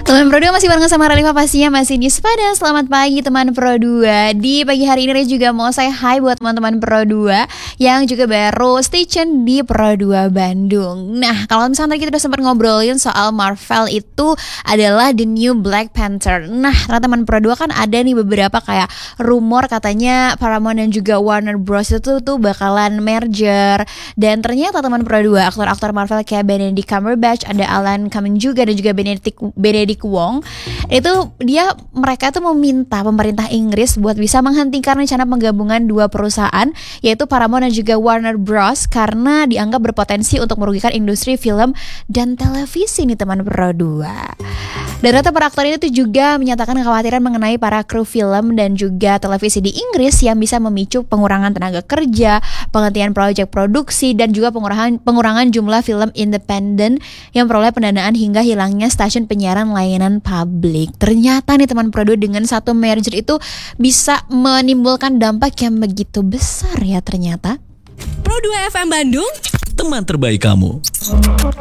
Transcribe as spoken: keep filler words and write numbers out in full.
Teman Pro dua masih bareng sama Ralifa pastinya masih di Sepada. Selamat pagi teman Pro dua. Di pagi hari ini Raya juga mau saya hai buat teman-teman Pro dua yang juga baru stay tune di Pro dua Bandung. Nah, kalau misalnya tadi kita udah sempat ngobrolin soal Marvel itu adalah The New Black Panther. Nah, teman-teman Pro dua kan ada nih beberapa kayak rumor katanya Paramount dan juga Warner Bros itu tuh bakalan merger. Dan ternyata teman Pro dua aktor-aktor Marvel kayak Benedict Cumberbatch, ada Alan Cumming juga dan juga Benedict Benedict Wong, itu dia mereka tuh meminta pemerintah Inggris buat bisa menghentikan rencana penggabungan dua perusahaan yaitu Paramount dan juga Warner Bros karena dianggap berpotensi untuk merugikan industri film dan televisi nih teman Pro dua. Dan ternyata para aktor ini tuh juga menyatakan kekhawatiran mengenai para kru film dan juga televisi di Inggris yang bisa memicu pengurangan tenaga kerja, penghentian proyek produksi dan juga pengurangan pengurangan jumlah film independen yang peroleh pendanaan hingga hilangnya stasiun penyiaran layanan publik. Ternyata nih teman Pro dua dengan satu merger itu bisa menimbulkan dampak yang begitu besar ya ternyata. Pro dua F M Bandung, teman terbaik kamu.